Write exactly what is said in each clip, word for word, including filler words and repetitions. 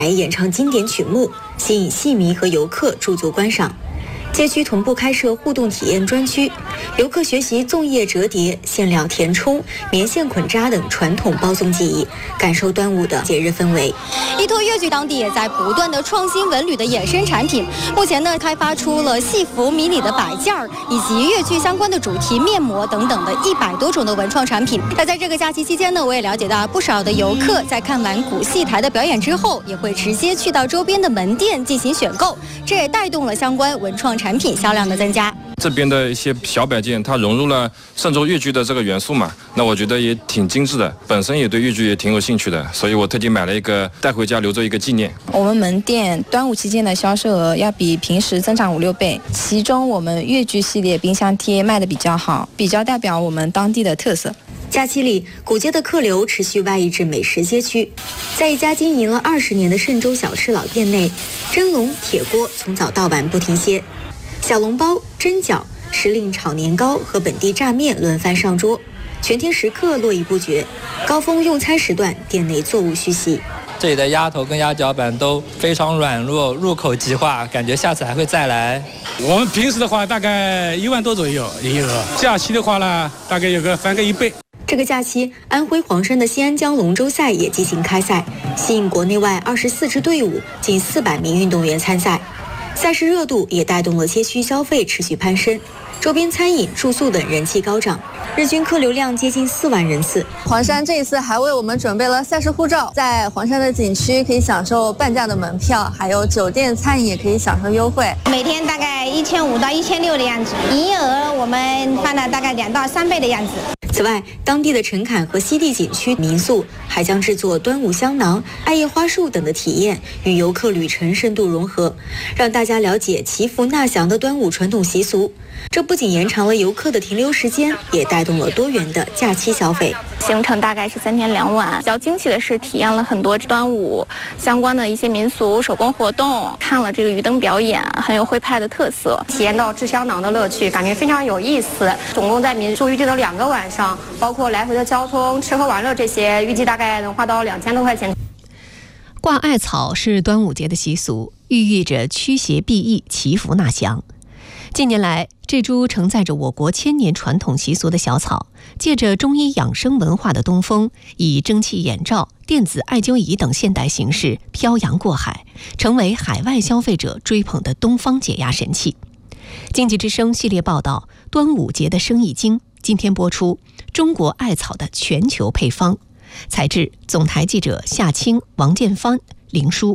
演唱经典曲目，吸引戏迷和游客驻足观赏。街区同步开设互动体验专区，游客学习粽叶折叠、馅料填充、棉线捆扎等传统包粽技艺，感受端午的节日氛围。 依托粤剧，当地也在不断的创新文旅的衍生产品。目前呢，开发出了戏服、迷你的摆件儿，以及粤剧相关的主题面膜等等的一百多种的文创产品。那在这个假期期间呢，我也了解到不少的游客在看完古戏台的表演之后，也会直接去到周边的门店进行选购，这也带动了相关文创产品销量的增加。 这边的一些小摆件，它融入了嵊州粤剧的这个元素嘛，那我觉得也挺精致的，本身也对粤剧也挺有兴趣的，所以我特地买了一个带回家留作一个纪念。 我们门店端午期间的销售额要比平时增长五六倍，其中我们粤剧系列冰箱贴卖的比较好，比较代表我们当地的特色。 假期里，古街的客流持续外溢至美食街区，在一家经营了二十年的嵊州小吃老店内，蒸笼、铁锅从早到晚不停歇，小笼包、蒸饺、时令炒年糕和本地炸面轮番上桌，全天食客络绎不绝。高峰用餐时段，店内座无虚席。 这里的鸭头跟鸭脚板都非常软糯，入口即化，感觉下次还会再来。 我们平时的话大概一万多左右营业额，假期的话呢，大概有个翻个一倍。 这个假期，安徽黄山的西安江龙舟赛也即兴开赛，吸引国内外二十四支队伍，近四百名运动员参赛。赛事热度也带动了街区消费持续攀升，周边餐饮、住宿等人气高涨，日均客流量接近四万人次。 黄山这一次还为我们准备了赛事护照，在黄山的景区可以享受半价的门票，还有酒店餐饮也可以享受优惠， 每天大概一千五到一千六的样子，营业额我们翻了大概两到三倍的样子。 此外，当地的陈坎和西递景区民宿还将制作端午香囊、艾叶花束等的体验，与游客旅程深度融合，让大家了解祈福纳祥的端午传统习俗。这不仅延长了游客的停留时间，也带动了多元的假期消费。 行程大概是三天两晚，比较惊喜的是体验了很多端午相关的一些民俗手工活动，看了这个鱼灯表演，很有徽派的特色， 体验到制香囊的乐趣，感觉非常有意思。总共在民宿预计了两个晚上，包括来回的交通、吃喝玩乐这些，预计大概能花到两千多块钱。 挂艾草是端午节的习俗，寓意着驱邪避疫、祈福纳祥。近年来，这株承载着我国千年传统习俗的小草，借着中医养生文化的东风，以蒸汽眼罩、电子艾灸仪等现代形式漂洋过海，成为海外消费者追捧的东方解压神器。经济之声系列报道《端午节的生意经》，今天播出中国艾草的全球配方。采制总台记者夏青、王建帆、林舒。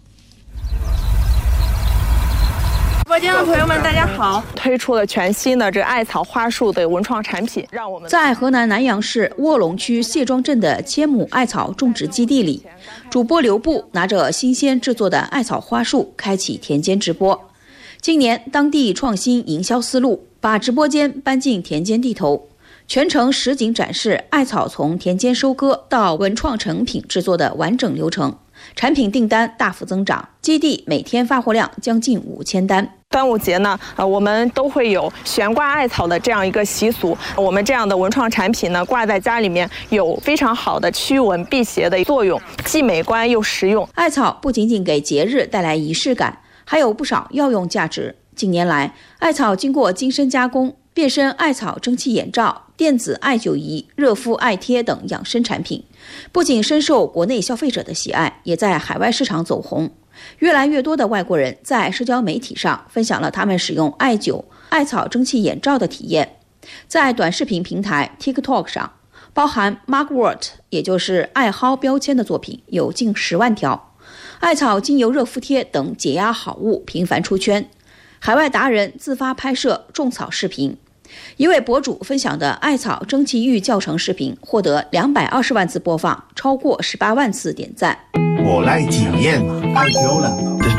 直播间的朋友们，大家好！推出了全新的这个艾草花束的文创产品，让我们在河南南阳市卧龙区谢庄镇的千亩艾草种植基地里，主播刘布拿着新鲜制作的艾草花束，开启田间直播。今年当地创新营销思路，把直播间搬进田间地头，全程实景展示艾草从田间收割到文创成品制作的完整流程。产品订单大幅增长，基地每天发货量将近五千单。 端午节呢，呃，我们都会有悬挂艾草的这样一个习俗。我们这样的文创产品呢，挂在家里面有非常好的驱蚊辟邪的作用，既美观又实用。 艾草不仅仅给节日带来仪式感，还有不少药用价值。近年来，艾草经过精深加工，变身艾草蒸汽眼罩、电子艾灸仪、热敷艾贴等养生产品，不仅深受国内消费者的喜爱，也在海外市场走红。越来越多的外国人在社交媒体上分享了他们使用艾灸、艾草蒸汽眼罩的体验。在短视频平台 TikTok 上，包含 Mugwort 也就是艾蒿标签的作品有近十万条，艾草精油热敷贴等解压好物频繁出圈。海外达人自发拍摄种草视频，一位博主分享的艾草蒸汽浴教程视频获得两百二十万次播放，超过十八万次点赞。 我来体验艾灸了。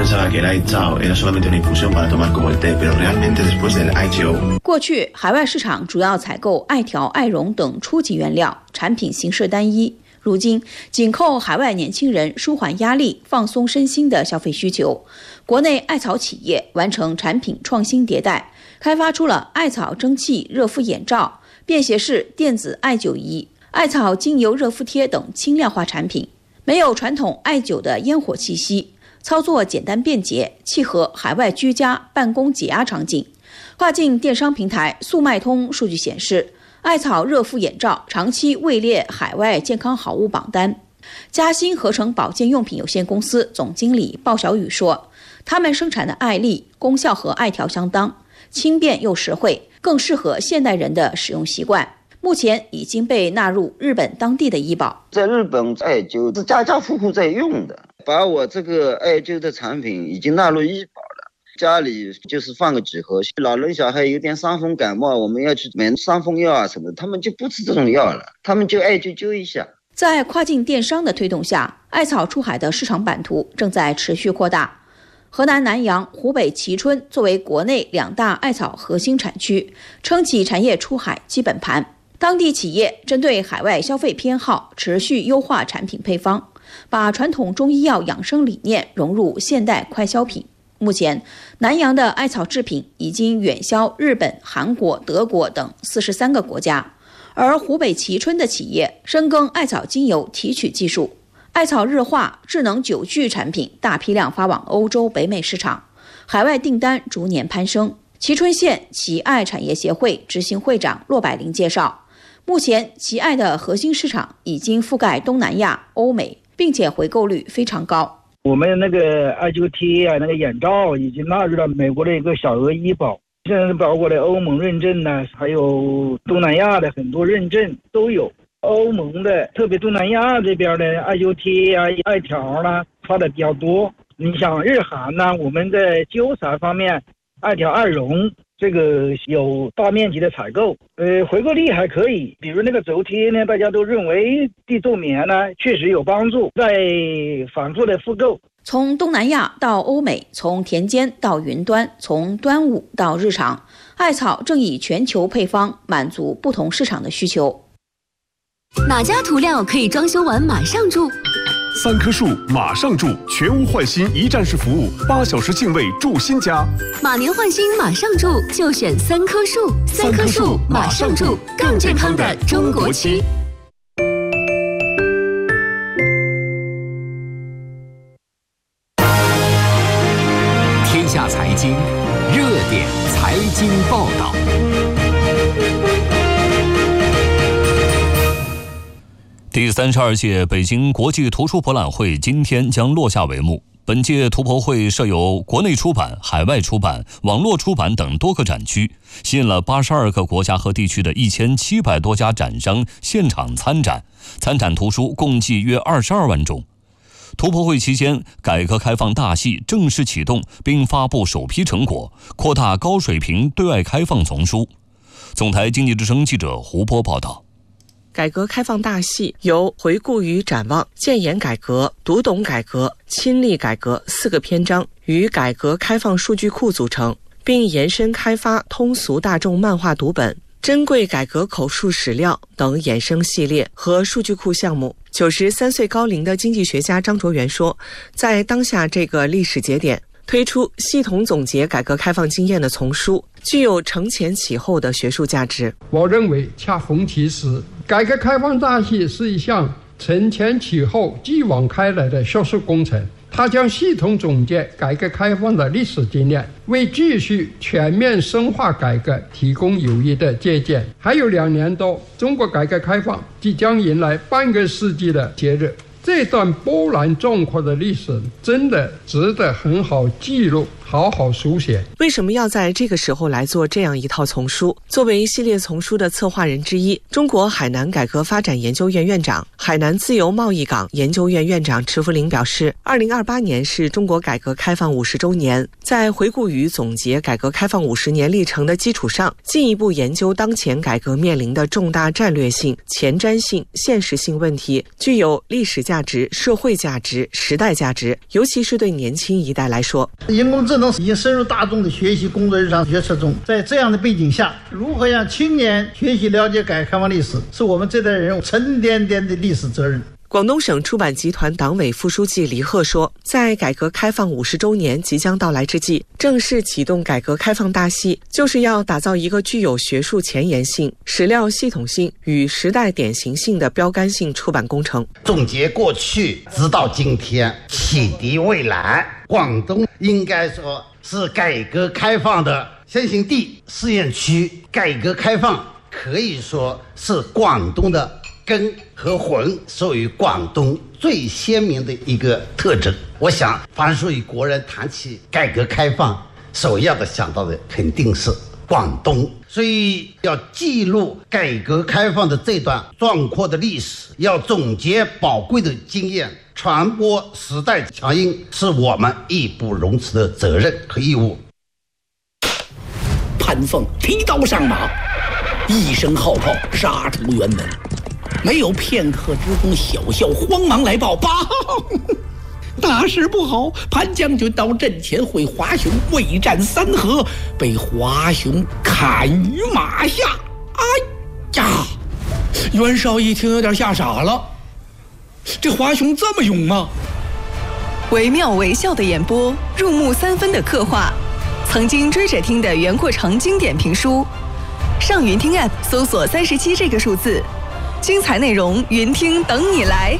过去海外市场主要采购艾条、艾绒等初级原料，产品形式单一。如今紧扣海外年轻人舒缓压力、放松身心的消费需求，国内艾草企业完成产品创新迭代，开发出了艾草蒸汽热敷眼罩、便携式电子艾灸仪、艾草精油热敷贴等轻量化产品， 没有传统艾灸的烟火气息，操作简单便捷，契合海外居家办公解压场景。跨境电商平台速卖通数据显示，艾草热敷眼罩长期位列海外健康好物榜单。嘉兴合成保健用品有限公司总经理鲍小雨说，他们生产的艾粒功效和艾条相当，轻便又实惠，更适合现代人的使用习惯。目前已经被纳入日本当地的医保。 在日本艾灸是家家户户在用的，把我这个艾灸的产品已经纳入医保了。家里就是放个几盒，老人小孩有点伤风感冒，我们要去买伤风药啊什么的，他们就不吃这种药了，他们就艾灸灸一下。 在跨境电商的推动下，艾草出海的市场版图正在持续扩大。河南南阳、湖北蕲春作为国内两大艾草核心产区，撑起产业出海基本盘。当地企业针对海外消费偏好，持续优化产品配方，把传统中医药养生理念融入现代快消品。目前，南阳的艾草制品已经远销日本、韩国、德国等四十三个国家，而湖北蕲春的企业深耕艾草精油提取技术，艾草日化、智能酒具产品大批量发往欧洲、北美市场，海外订单逐年攀升。蕲春县蕲艾产业协会执行会长骆百灵介绍，目前蕲艾的核心市场已经覆盖东南亚、欧美，并且回购率非常高。 我们那个艾灸贴啊，那个眼罩已经纳入了美国的一个小额医保，现在包括了欧盟认证呢，还有东南亚的很多认证都有。欧盟的，特别东南亚这边的艾灸贴啊、艾条呢发的比较多。你想日韩呢，我们在灸材方面，艾条、艾绒这个有大面积的采购，呃，回购率还可以。比如那个轴贴呢，大家都认为地助眠呢确实有帮助，在反复的复购。 从东南亚到欧美，从田间到云端，从端午到日常，艾草正以全球配方满足不同市场的需求。 哪家涂料可以装修完马上住？ 三棵树马上住，全屋换新一站式服务，八小时净位住新家。 马年换新马上住，就选三棵树。三棵树马上住，更健康的中国区。 天下财经热点财经报道。 第三十二届北京国际图书博览会今天将落下帷幕。本届图博会设有国内出版、海外出版、网络出版等多个展区，吸引了八十二个国家和地区的一千七百多家展商现场参展，参展图书共计约二十二万种。图博会期间，改革开放大戏正式启动，并发布首批成果，扩大高水平对外开放丛书。总台经济之声记者胡波报道。 改革开放大戏由回顾与展望、建言改革、读懂改革、亲历改革四个篇章与改革开放数据库组成，并延伸开发通俗大众漫画读本、珍贵改革口述史料等衍生系列和数据库项目。九十三岁高龄的经济学家张卓元说，在当下这个历史节点，推出系统总结改革开放经验的丛书，具有承前启后的学术价值。 我认为恰逢其时，改革开放大戏是一项承前启后、继往开来的学术工程。它将系统总结改革开放的历史经验，为继续全面深化改革提供有益的借鉴。还有两年多，中国改革开放即将迎来半个世纪的节日。这段波澜壮阔的历史真的值得很好记录，好好书写。 为什么要在这个时候来做这样一套丛书？作为系列丛书的策划人之一，中国海南改革发展研究院院长、海南自由贸易港研究院院长池福林表示，二零二八年是中国改革开放五十周年，在回顾与总结改革开放五十年历程的基础上，进一步研究当前改革面临的重大战略性、前瞻性、现实性问题，具有历史价值、社会价值、时代价值，尤其是对年轻一代来说。 人工智能已经深入大众的学习工作日常决策中，在这样的背景下，如何让青年学习了解改革开放历史，是我们这代人沉甸甸的历史责任。 广东省出版集团党委副书记李贺说，在改革开放五十周年即将到来之际，正式启动改革开放大戏，就是要打造一个具有学术前沿性、史料系统性与时代典型性的标杆性出版工程。 总结过去，直到今天，启迪未来。广东应该说是改革开放的先行地、试验区。改革开放可以说是广东的根和魂，属于广东最鲜明的一个特征。我想，凡属于国人谈起改革开放，首要的想到的肯定是广东。所以要记录改革开放的这段壮阔的历史，要总结宝贵的经验，传播时代强音，是我们义不容辞的责任和义务。 潘凤提刀上马，一声号炮杀出辕门，没有片刻之功，小校慌忙来报：报，大事不好！潘将军到阵前会华雄未战三合，被华雄砍于马下。哎呀！袁绍一听有点吓傻了，这华雄这么勇吗？ 惟妙惟肖的演播，入木三分的刻画，曾经追着听的袁阔成经典评书。上云听 App 搜索三十七这个数字，精彩内容云听等你来。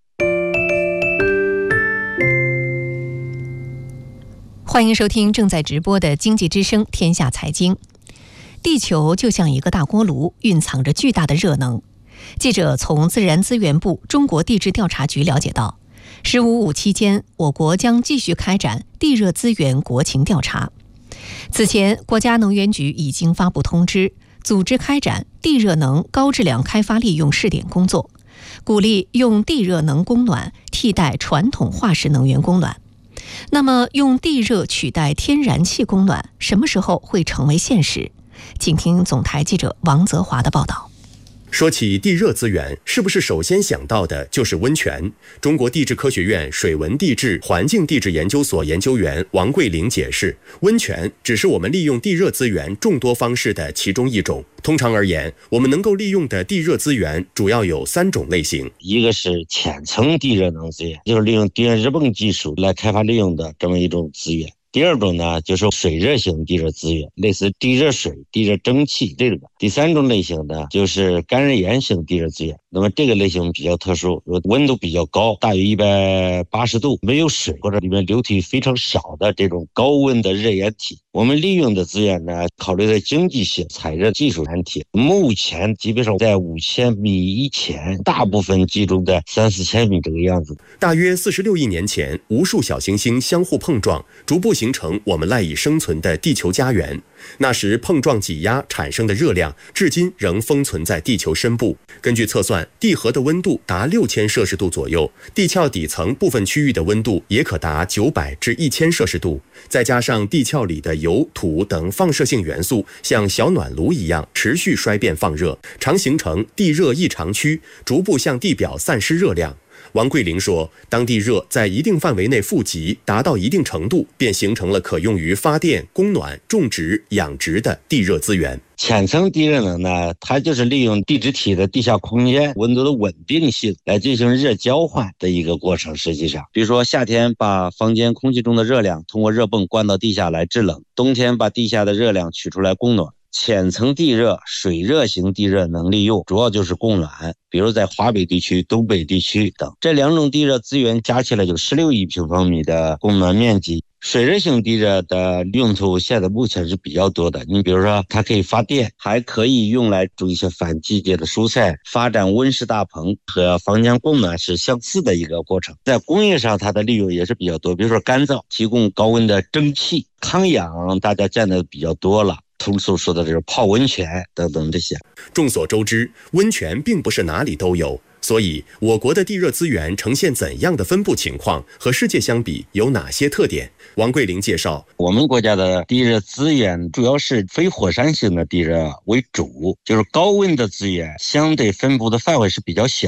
欢迎收听正在直播的经济之声天下财经。地球就像一个大锅炉，蕴藏着巨大的热能。记者从自然资源部中国地质调查局了解到，十五五期间，我国将继续开展地热资源国情调查。此前，国家能源局已经发布通知，组织开展地热能高质量开发利用试点工作，鼓励用地热能供暖替代传统化石能源供暖。那么，用地热取代天然气供暖，什么时候会成为现实？请听总台记者王泽华的报道。 说起地热资源，是不是首先想到的就是温泉？中国地质科学院水文地质环境地质研究所研究员王桂玲解释，温泉只是我们利用地热资源众多方式的其中一种。通常而言，我们能够利用的地热资源主要有三种类型。 一个是浅层地热能资源，就是利用电热泵技术来开发利用的这么一种资源。第二种呢，就是水热型地热资源，类似地热水、地热蒸汽这个。第三种类型呢，就是干热岩型地热资源。那么这个类型比较特殊，温度比较高，大于一百八十度，没有水或者里面流体非常少的这种高温的热岩体。我们利用的资源呢，考虑的经济性、采热技术难题。目前基本上在五千米以前，大部分集中在三四千米这个样子。 大约四十六亿年前，无数小行星相互碰撞，逐步形成我们赖以生存的地球家园。那时碰撞挤压产生的热量，至今仍封存在地球深部。根据测算，地核的温度达六千摄氏度左右，地壳底层部分区域的温度也可达九百至一千摄氏度。再加上地壳里的油、土等放射性元素像小暖炉一样持续衰变放热，常形成地热异常区，逐步向地表散失热量。王桂玲说，当地热在一定范围内富集，达到一定程度，便形成了可用于发电、供暖、种植、养殖的地热资源。 浅层地热能呢，它就是利用地质体的地下空间温度的稳定性来进行热交换的一个过程。实际上，比如说夏天把房间空气中的热量通过热泵灌到地下来制冷，冬天把地下的热量取出来供暖。浅层地热、水热型地热能利用主要就是供暖，比如在华北地区、东北地区等，这两种地热资源加起来就十六亿平方米的供暖面积。水热型地热的用途现在目前是比较多的，你比如说它可以发电，还可以用来种一些反季节的蔬菜，发展温室大棚，和房间供暖是相似的一个过程。在工业上它的利用也是比较多，比如说干燥，提供高温的蒸汽，康养大家见的比较多了，通俗说的这是泡温泉等等这些。 众所周知，温泉并不是哪里都有，所以我国的地热资源呈现怎样的分布情况，和世界相比有哪些特点？王桂玲介绍， 我们国家的地热资源主要是非火山型的地热为主，就是高温的资源相对分布的范围是比较小的，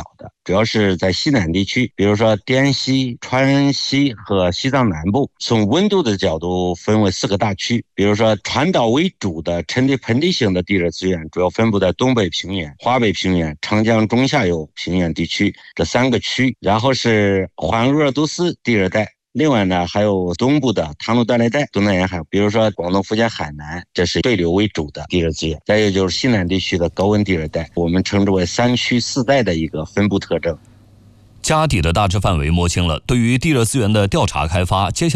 主要是在西南地区，比如说滇西、川西和西藏南部。从温度的角度分为四个大区，比如说传导为主的沉地盆地型的地热资源主要分布在东北平原、华北平原、长江中下游平原地区这三个区，然后是环鄂尔多斯地热带。另外呢，还有东部的唐努断裂带、东南沿海，比如说广东、福建、海南，这是对流为主的地热资源。再有就是西南地区的高温地热带，我们称之为三区四带的一个分布特征。 家底的大致范围摸清了，对于地热资源的调查开发，接下来